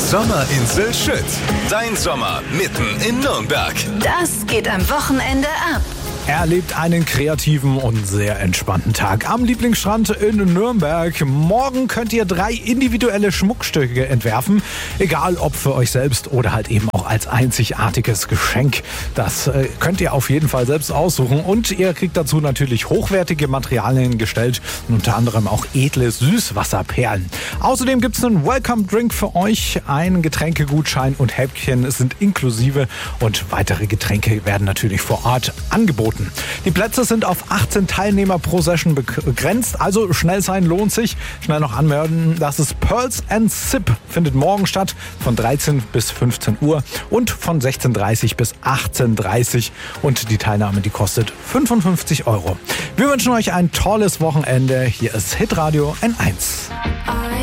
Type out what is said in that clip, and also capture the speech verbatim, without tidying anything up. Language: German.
Sommerinsel Schütt. Dein Sommer mitten in Nürnberg. Das geht am Wochenende ab. Erlebt einen kreativen und sehr entspannten Tag am Lieblingsstrand in Nürnberg. Morgen könnt ihr drei individuelle Schmuckstücke entwerfen, egal ob für euch selbst oder halt eben auch als einzigartiges Geschenk. Das äh, könnt ihr auf jeden Fall selbst aussuchen und ihr kriegt dazu natürlich hochwertige Materialien gestellt und unter anderem auch edle Süßwasserperlen. Außerdem gibt es einen Welcome-Drink für euch, ein Getränkegutschein und Häppchen sind inklusive und weitere Getränke werden natürlich vor Ort angeboten. Die Plätze sind auf achtzehn Teilnehmer pro Session begrenzt, also schnell sein lohnt sich. Schnell noch anmelden. Das ist Pearls and Sip, findet morgen statt von dreizehn bis fünfzehn Uhr und von sechzehn Uhr dreißig bis achtzehn Uhr dreißig und die Teilnahme, die kostet fünfundfünfzig Euro. Wir wünschen euch ein tolles Wochenende. Hier ist Hitradio N eins.